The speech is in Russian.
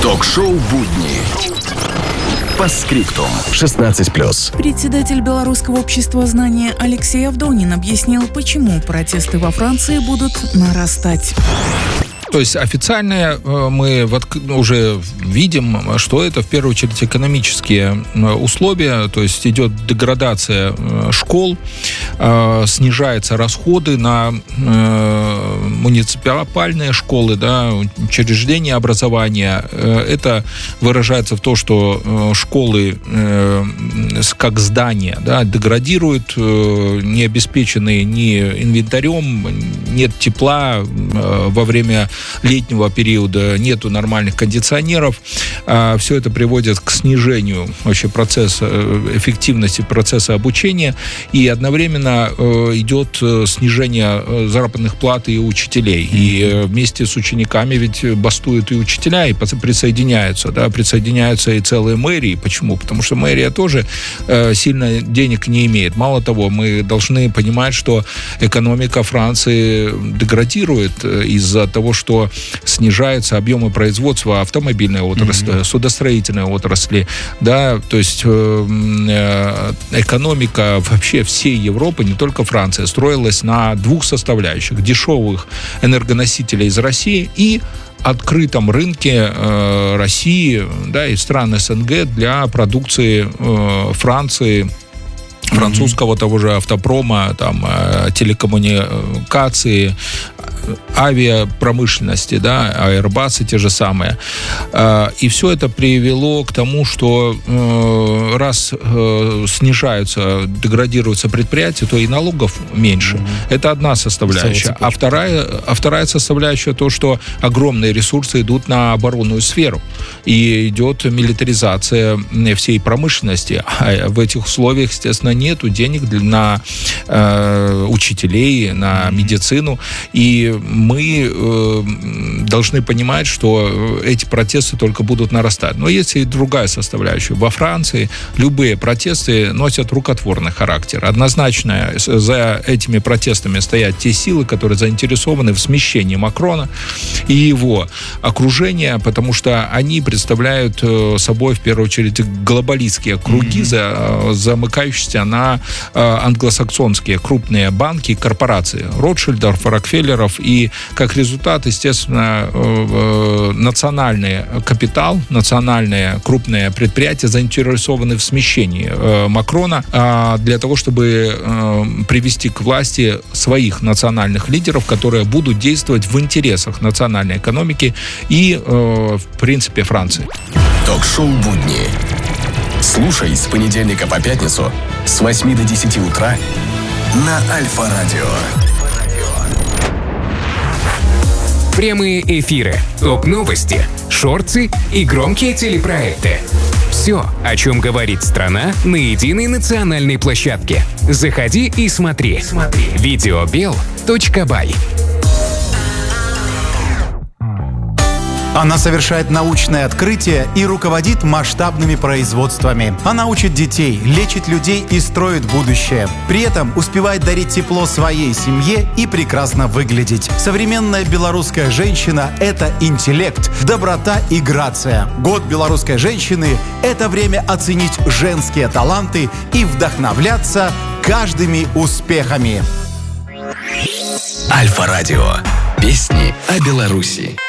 Ток-шоу «Будни». По скриптум. 16+. Председатель Белорусского общества знания Алексей Авдонин объяснил, почему протесты во Франции будут нарастать. То есть официально мы уже видим, что это в первую очередь экономические условия, то есть идет деградация школ, снижаются расходы на муниципальные школы, учреждения образования. Это выражается в том, что школы как здания деградируют, не обеспечены ни инвентарем, нет тепла во время летнего периода, нету нормальных кондиционеров. Все это приводит к снижению вообще эффективности процесса обучения, и одновременно идет снижение заработных плат и учителей. И вместе с учениками ведь бастуют и учителя, и присоединяются и целые мэрии. Почему? Потому что мэрия тоже сильно денег не имеет. Мало того, мы должны понимать, что экономика Франции деградирует из-за того, что снижаются объемы производства автомобильной отрасли, судостроительной отрасли, то есть экономика вообще всей Европы, не только Франция, строилась на двух составляющих: дешевых энергоносителей из России и открытом рынке России, и стран СНГ для продукции Франции, французского того же автопрома, телекоммуникации, авиапромышленности, аэрбасы те же самые. И все это привело к тому, что раз деградируются предприятия, то и налогов меньше. Это одна составляющая. А вторая составляющая то, что огромные ресурсы идут на оборонную сферу. И идет милитаризация всей промышленности. А в этих условиях, естественно, нету денег на учителей, на медицину. И мы должны понимать, что эти протесты только будут нарастать. Но есть и другая составляющая. Во Франции любые протесты носят рукотворный характер. Однозначно за этими протестами стоят те силы, которые заинтересованы в смещении Макрона и его окружения, потому что они представляют собой, в первую очередь, глобалистские круги, замыкающиеся на англосаксонские крупные банки и корпорации. Ротшильдов, Рокфеллеров. И как результат, естественно, национальный капитал, национальные крупные предприятия заинтересованы в смещении Макрона для того, чтобы привести к власти своих национальных лидеров, которые будут действовать в интересах национальной экономики и, в принципе, Франции. Ток-шоу «Будни». Слушай с понедельника по пятницу с 8 до 10 утра на Альфа-радио. Прямые эфиры, топ-новости, шорты и громкие телепроекты. Все, о чем говорит страна на единой национальной площадке. Заходи и смотри. Videobel.by. Она совершает научные открытия и руководит масштабными производствами. Она учит детей, лечит людей и строит будущее. При этом успевает дарить тепло своей семье и прекрасно выглядеть. Современная белорусская женщина – это интеллект, доброта и грация. Год белорусской женщины – это время оценить женские таланты и вдохновляться каждыми успехами. Альфа-радио. Песни о Беларуси.